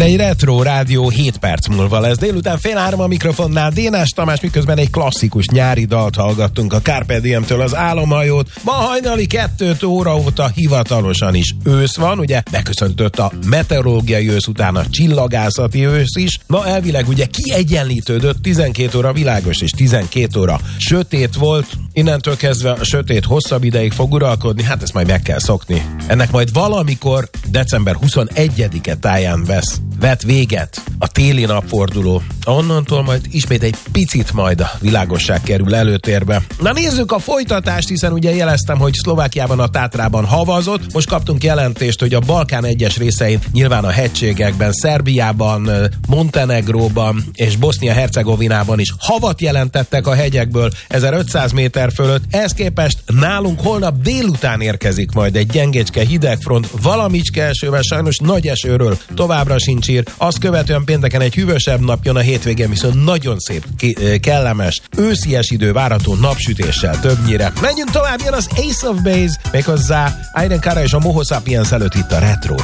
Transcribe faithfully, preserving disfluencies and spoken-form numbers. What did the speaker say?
Jön egy Retro Rádió hét perc múlva lesz. Délután fél három a mikrofonnál Dénás Tamás, miközben egy klasszikus nyári dalt hallgattunk a Carpe Diem-től, az Álomhajót. Ma hajnali kettő óra óta hivatalosan is ősz van, ugye beköszöntött a meteorológiai ősz után a csillagászati ősz is. Ma elvileg ugye kiegyenlítődött, tizenkét óra világos és tizenkét óra sötét volt. Innentől kezdve a sötét hosszabb ideig fog uralkodni, hát ezt majd meg kell szokni. Ennek majd valamikor december huszonegyedike táján vesz, vet véget a téli napforduló. Onnantól majd ismét egy picit majd a világosság kerül előtérbe. Na nézzük a folytatást, hiszen ugye jeleztem, hogy Szlovákiában a Tátrában havazott. Most kaptunk jelentést, hogy a Balkán egyes részein, nyilván a hegységekben, Szerbiában, Montenegróban és Bosznia-Hercegovinában is havat jelentettek a hegyekből ezerötszáz méter fölött. Ehhez képest nálunk holnap délután érkezik majd egy gyengécske hidegfront, valamicske esővel, sajnos nagy esőről továbbra sincs ír. Azt követően pénteken egy hűvösebb nap jön, a hétvégén viszont nagyon szép, kellemes, őszies idő várható napsütéssel többnyire. Menjünk tovább, jön az Ace of Base, méghozzá Aiden Kara és a Moho Sapiens előtt itt a Retro